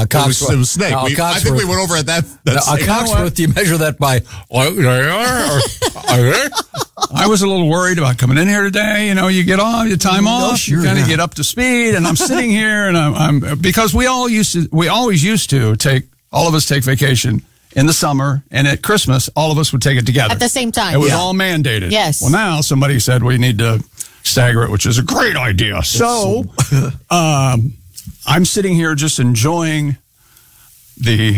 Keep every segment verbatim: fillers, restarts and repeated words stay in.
a It was, it was snake. Now, We, I think we went over at that. that now, a cocksworth, do you measure that by? I was a little worried about coming in here today. You know, you get off, you time off, Oh, sure, you kind of yeah. get up to speed, and I'm sitting here, and I'm, I'm because we all used to, we always used to take, all of us take vacation in the summer, and at Christmas, all of us would take it together At the same time. It was Yeah. all mandated. Yes. Well, now somebody said we need to stagger it, which is a great idea. So, um, I'm sitting here just enjoying the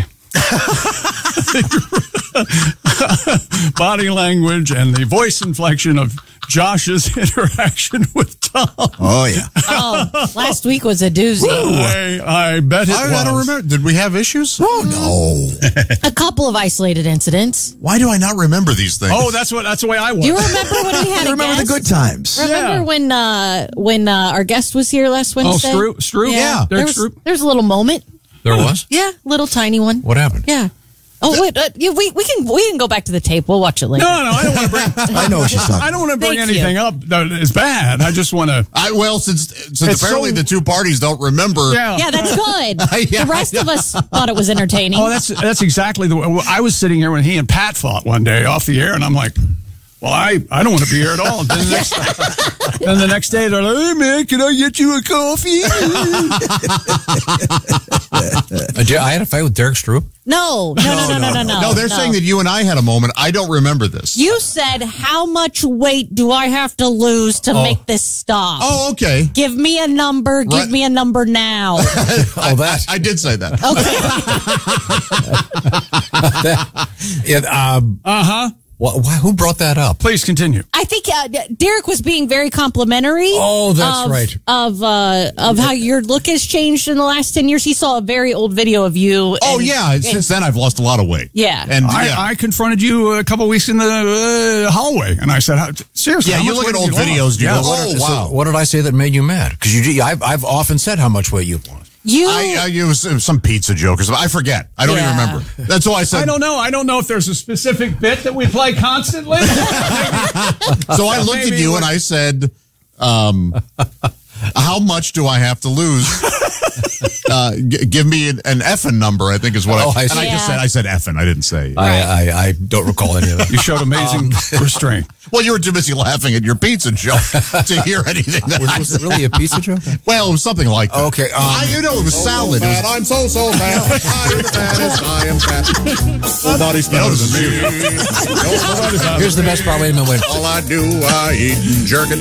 body language and the voice inflection of Josh's interaction with Tom. Oh, yeah. Oh, last week was a doozy. I, I bet it I, was. I don't remember. Did we have issues? Oh, no. A couple of isolated incidents. Why do I not remember these things? Oh, that's what. That's the way I was. Do you remember when we had I a remember guest? the good times. Remember Yeah. when uh, when uh, our guest was here last Oh, Wednesday? Stru- Stru? Yeah. There Derek was, Stru? there was a little moment. There was? Yeah, little tiny one. What happened? Yeah. Oh wait, uh, yeah, we we can we can go back to the tape. We'll watch it later. No, no, I don't want to bring. I know what she's talking I don't want to bring Thank anything you. up that is bad. I just want to. I, well, since since It's apparently so- the two parties don't remember. Yeah. Yeah, that's good. Yeah, the rest yeah. of us thought it was entertaining. Oh, that's that's exactly the way. I was sitting here when he and Pat fought one day off the air, and I'm like, well, I, I don't want to be here at all. And then, the next, then the next day, they're like, hey, man, can I get you a coffee? Uh, did- I had a fight with Derek Stroop. no, no, no, no, no, no, no. No, they're saying that you and I had a moment. I don't remember this. You said, how much weight do I have to lose to make this stop? Oh, okay. Give me a number. Give Right. me a number now. Oh, that. I did say that. Yeah, um, Uh huh. wh- wh- who brought that up? Please continue. I think uh, Derek was being very complimentary. Oh, that's of, right. Of uh, of how your look has changed in the last ten years. He saw a very old video of you. Oh, and- yeah. and- Since then, I've lost a lot of weight. Yeah. And I, yeah. I confronted you a couple weeks in the uh, hallway, and I said, how, seriously, Yeah, how you much look at weight old have you lost? videos, you Yeah. go, oh, So wow. what did I say that made you mad? Because you, I've, I've often said how much weight you've lost. you. I, I, it, was, it was some pizza joke or something. I forget. I don't Yeah. even remember. That's why I said. I don't know. I don't know if there's a specific bit that we play constantly. So I looked at Maybe you like- and I said, um, how much do I have to lose? Uh, g- give me an, an effing number, I think is what Oh, I, I and see. I just Yeah. said, I said effing. I didn't say. I, I, I don't recall any of that. You showed amazing restraint. well, you were too busy laughing at your pizza joke to hear anything. That I Was it said. really a pizza joke? Well, it was something like that. Okay, um, I, you know, it was salad. It was, I'm so, so fat. I am the fattest. I am fat. Nobody's fatter than me. Nobody's fatter Here's the than best me. probably in win. All I do, I eat jerkin.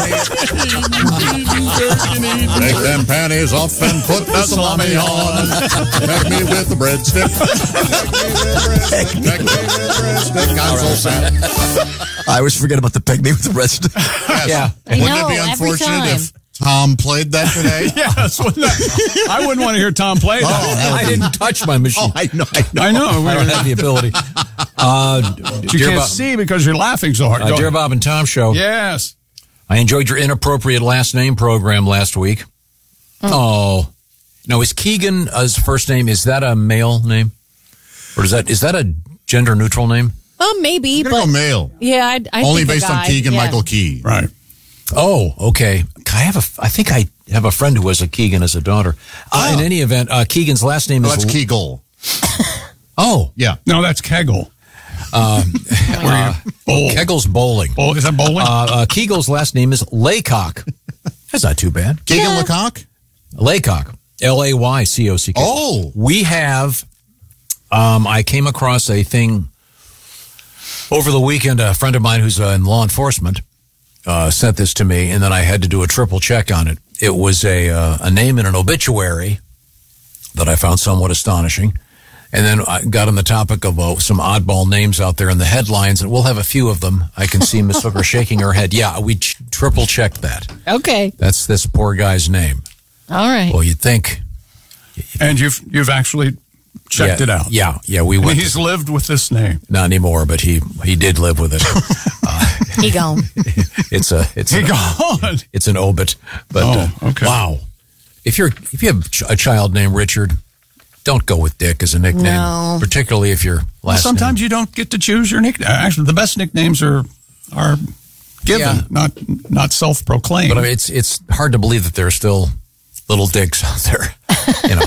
Take them panties off and put the salami on. Peck me with the breadstick. Peck me with breadstick. I'm so fat. I always forget about the peg me with the rest. Yeah. I Wouldn't know, it be every unfortunate time. if Tom played that today? Yes. wouldn't that- I wouldn't want to hear Tom play that. I didn't touch my machine. Oh, I know. I know. I know. I don't have the ability. Uh, You dear, can't Bob, see because you're laughing so hard. uh, Go dear ahead. Bob and Tom show. Yes. I enjoyed your inappropriate last name program last week. Oh. Now, is Keegan, uh, his first name, is that a male name? Or is that is that a gender neutral name? Oh, maybe, I'm gonna but go male. yeah, I, I Only think a based on guy, Keegan yeah. Michael Key. Right. Oh, okay. I have a, I think I have a friend who has a Keegan as a daughter. Uh, in any event, uh, Keegan's last name Oh, is that's Kegel. Oh, Yeah. No, that's Kegel. uh, Bowl. Kegel's bowling. Bowl. Is that bowling? Uh, uh, Kegel's last name is Laycock. That's not too bad. Keegan Yeah. Lecoq? Laycock. L A Y C O C K. Oh. We have, um, I came across a thing over the weekend. A friend of mine who's uh, in law enforcement uh, sent this to me, and then I had to do a triple check on it. It was a, uh, a name in an obituary that I found somewhat astonishing. And then I got on the topic of uh, some oddball names out there in the headlines, and we'll have a few of them. I can see Miss Hooker shaking her head. Yeah, we ch- triple checked that. Okay, That's this poor guy's name. all right. Well, you'd think. and you've you've actually checked yeah, it out. Yeah, yeah, we And went. he's lived with this name. Not anymore, but he he did live with it. He gone. It's a it's He an, gone. it's an obit. But Oh, uh, okay. wow, if you're if you have ch- a child named Richard, don't go with Dick as a nickname, No. particularly if your last Sometimes name. you don't get to choose your nickname. Actually, the best nicknames are are given, Yeah. not not self-proclaimed. But I mean, it's it's hard to believe that there are still little Dicks out there. You know,